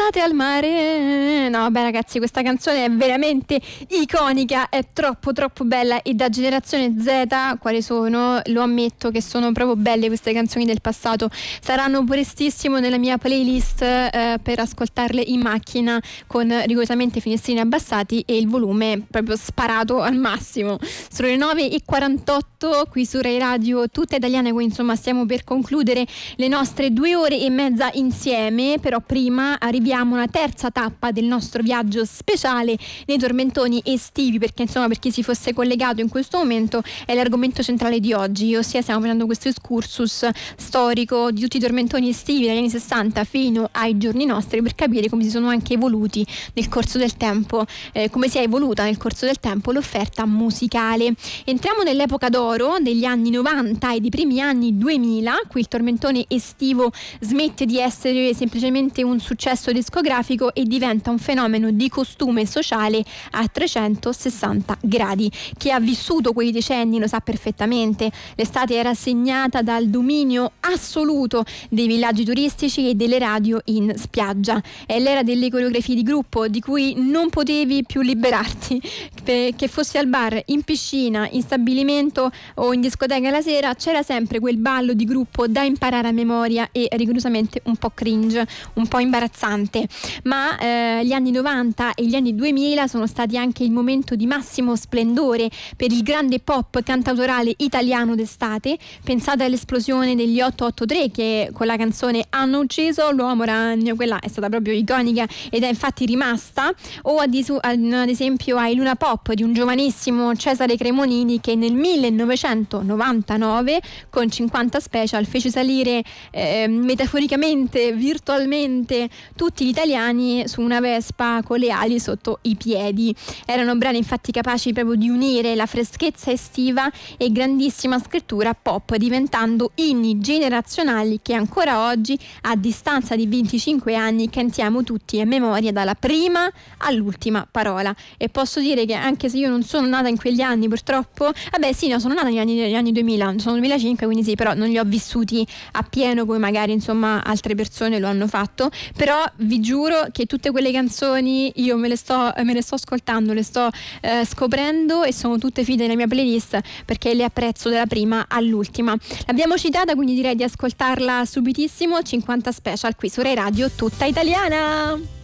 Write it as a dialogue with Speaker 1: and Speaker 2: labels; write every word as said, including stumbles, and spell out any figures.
Speaker 1: Estate al mare. No, beh ragazzi, questa canzone è veramente iconica, è troppo troppo bella, e da generazione Z, quali sono, lo ammetto che sono proprio belle queste canzoni del passato. Saranno prestissimo nella mia playlist eh, per ascoltarle in macchina con rigorosamente finestrini abbassati e il volume proprio sparato al massimo. Sono le nove e quarantotto qui su Rai Radio Tutta Italiana, quindi insomma stiamo per concludere le nostre due ore e mezza insieme, però prima arriviamo alla terza tappa del nostro viaggio speciale nei tormentoni estivi, perché insomma, per chi si fosse collegato in questo momento, è l'argomento centrale di oggi, ossia stiamo facendo questo excursus storico di tutti i tormentoni estivi dagli anni sessanta fino ai giorni nostri, per capire come si sono anche evoluti nel corso del tempo, eh, come si è evoluta nel corso del tempo l'offerta musicale. Entriamo nell'epoca d'oro degli anni novanta e dei primi anni duemila. Qui il tormentone estivo smette di essere semplicemente un successo discografico e diventa un fenomeno di costume sociale a trecentosessanta gradi. Chi ha vissuto quei decenni lo sa perfettamente. L'estate era segnata dal dominio assoluto dei villaggi turistici e delle radio in spiaggia. È l'era delle coreografie di gruppo, di cui non potevi più liberarti, che fosse al bar, in piscina, in stabilimento o in discoteca la sera, c'era sempre quel ballo di gruppo da imparare a memoria e rigorosamente un po' cringe, un po' imbarazzante. Ma eh, gli anni novanta e gli anni duemila sono stati anche il momento di massimo splendore per il grande pop cantautorale italiano d'estate. Pensate all'esplosione degli otto otto tre, che con la canzone Hanno ucciso l'uomo ragno, quella è stata proprio iconica ed è infatti rimasta, o ad, isu- ad esempio ai Luna Pop di un giovanissimo Cesare Cremonini, che nel millenovecentonovantanove con cinquanta Special fece salire eh, metaforicamente, virtualmente, tutti gli italiani su una Vespa con le ali sotto i piedi. Erano brani infatti capaci proprio di unire la freschezza estiva e grandissima scrittura pop, diventando inni generazionali che ancora oggi, a distanza di venticinque anni, cantiamo tutti a memoria dalla prima all'ultima parola. E posso dire che, anche se io non sono nata in quegli anni purtroppo, vabbè sì, no, sono nata negli anni, negli anni duemila, sono duemilacinque, quindi sì, però non li ho vissuti appieno come magari insomma altre persone lo hanno fatto, però vi giuro che tutte quelle canzoni io me le sto, me le sto ascoltando, le sto eh, scoprendo, e sono tutte finite nella mia playlist perché le apprezzo dalla prima all'ultima. L'abbiamo citata, quindi direi di ascoltarla subitissimo. cinquanta Special qui su Rai Radio Tutta Italiana.